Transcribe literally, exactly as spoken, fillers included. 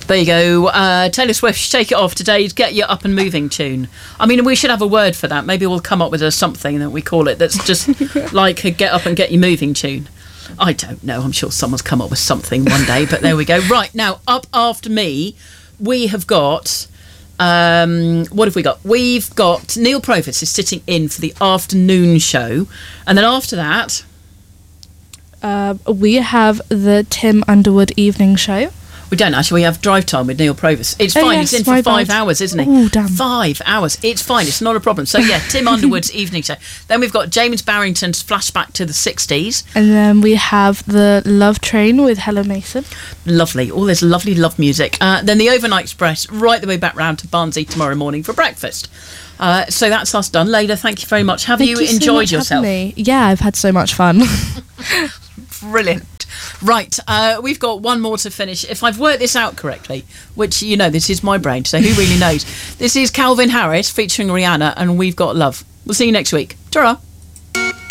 There you go. Uh, Taylor Swift, Shake It Off, today's Get You Up and Moving tune. I mean, we should have a word for that. Maybe we'll come up with a something that we call it that's just like a Get Up and Get You Moving tune. I don't know. I'm sure someone's come up with something one day, but there we go. Right, now, up after me, we have got... Um, what have we got? We've got Neil Provis is sitting in for the afternoon show. And then after that... Uh, we have the Tim Underwood evening show. We don't actually. We have Drive Time with Neil Provis. It's Oh, fine. yes, He's in for my five bad. hours, isn't he? Oh, damn. Five hours. It's fine. It's not a problem. So, yeah, Tim Underwood's evening show. Then we've got James Barrington's flashback to the sixties. And then we have the Love Train with Helen Mason. Lovely. All this lovely love music. Uh, then the Overnight Express, right the way back round to Barnsley tomorrow morning for breakfast. Uh, so that's us done. Layla, thank you very much. Have Thank you, you so enjoyed much for yourself? having me. Yeah, I've had so much fun. Brilliant. Right, uh, we've got one more to finish. If I've worked this out correctly, which, you know, this is my brain, so who really knows? This is Calvin Harris featuring Rihanna, and We've Got Love. We'll see you next week. Ta-ra.